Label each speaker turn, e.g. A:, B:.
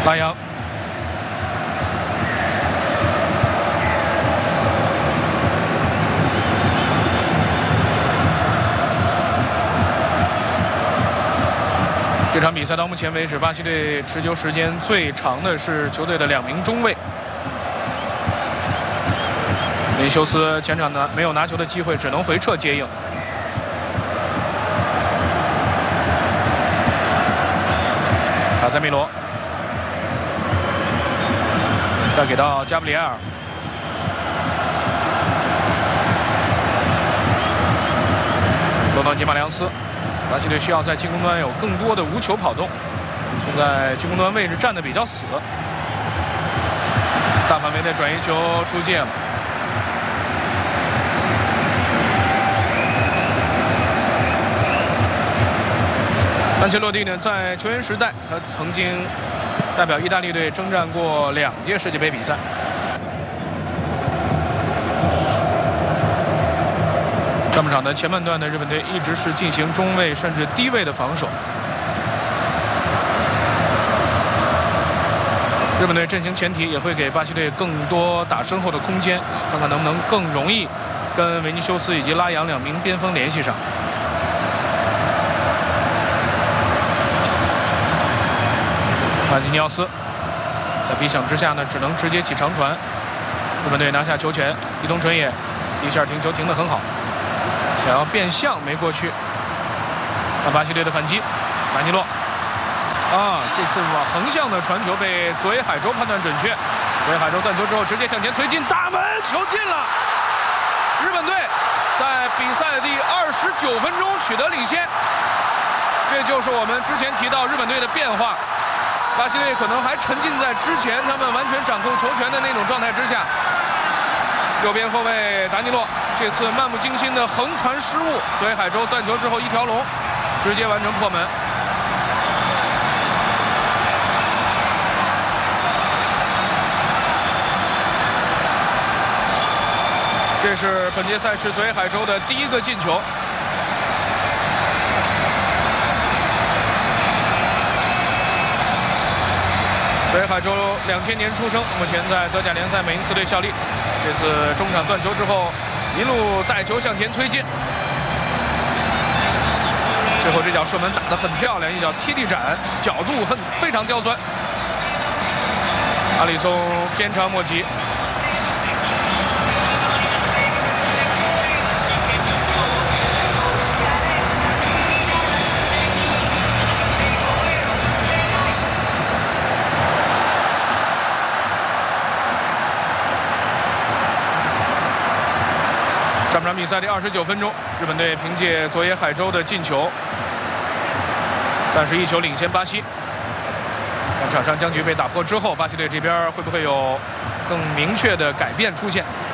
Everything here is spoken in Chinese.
A: 拉扬。这场比赛到目前为止，巴西队持球时间最长的是球队的2名中卫。维尼修斯前场没有拿球的机会，只能回撤接应。卡塞米罗，再给到加布里埃尔。罗纳基马良斯。巴西队需要在进攻端有更多的无球跑动，现在进攻端位置站得比较死，大范围的转移球出界了。安切洛蒂呢，在球员时代，他曾经代表意大利队征战过2届世界杯比赛。上半场的前半段呢，日本队一直是进行中卫甚至低位的防守。日本队阵型前提也会给巴西队更多打身后的空间，看看能不能更容易跟维尼修斯以及拉扬2名边锋联系上。马基尼奥斯在逼抢之下呢，只能直接起长传。日本队拿下球权，伊东纯也第一下停球停得很好。想要变向没过去，看巴西队的反击，达尼洛，这次横向的传球被佐野海洲判断准确，佐野海洲断球之后直接向前推进，大门球进了，日本队在比赛第29分钟取得领先，这就是我们之前提到日本队的变化，巴西队可能还沉浸在之前他们完全掌控球权的那种状态之下。右边后卫达尼洛这次漫不经心的横传失误，佐野海洲断球之后一条龙，直接完成破门。这是本届赛事佐野海洲的第1个进球。佐野海洲2000年出生，目前在德甲联赛美因茨队效力。这次中场断球之后，一路带球向前推进，最后这脚射门打得很漂亮，一脚贴地斩，角度非常刁钻。阿里松鞭长莫及。上半场比赛第29分钟，日本队凭借佐野海洲的进球，暂时1球领先巴西。场上僵局被打破之后，巴西队这边会不会有更明确的改变出现？